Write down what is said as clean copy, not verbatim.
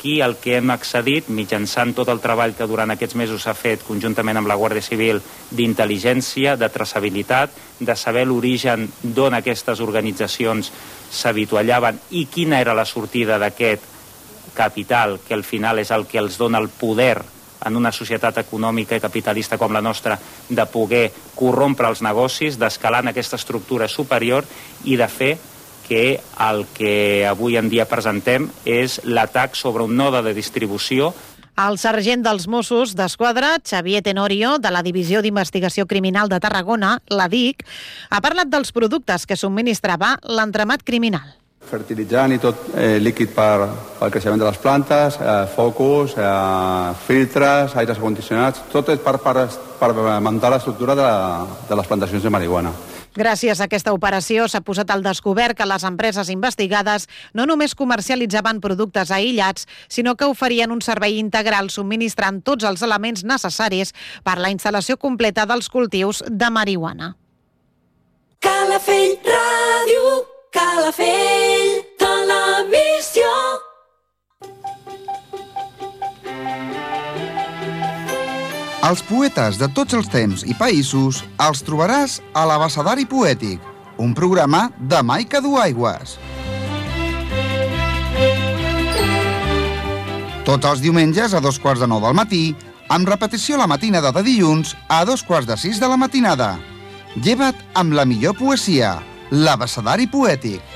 aquí el que hem accedit, mitjançant tot el treball que durant aquests mesos s'ha fet conjuntament amb la Guàrdia Civil d'intel·ligència, de traçabilitat, de saber l'origen d'on aquestes organitzacions s'habituallaven i quina era la sortida d'aquest capital, que al final és el que els dona el poder en una societat econòmica i capitalista com la nostra de poder corrompre els negocis, d'escalar en aquesta estructura superior i de fer que el que avui en dia presentem és l'atac sobre un node de distribució. El sergent dels Mossos d'Esquadra, Xavier Tenorio, de la Divisió d'Investigació Criminal de Tarragona, la DIC, ha parlat dels productes que subministrava l'entramat criminal. Fertilitzant i tot líquid pel creixement de les plantes, focus, filtres, aires condicionats, tot és per augmentar l'estructura de les plantacions de marihuana. Gràcies a aquesta operació s'ha posat al descobert que les empreses investigades no només comercialitzaven productes aïllats, sinó que oferien un servei integral subministrant tots els elements necessaris per la instal·lació completa dels cultius de marihuana. Calafell Ràdio, Calafell Televisió. Els poetes de tots els temps i països els trobaràs a l'Abecedari Poètic, un programa de Maica Duaigües. Tots els diumenges a 2:45 del matí, amb repetició la matinada de dilluns a 5:45 de la matinada. Lleva't amb la millor poesia, l'Abecedari Poètic.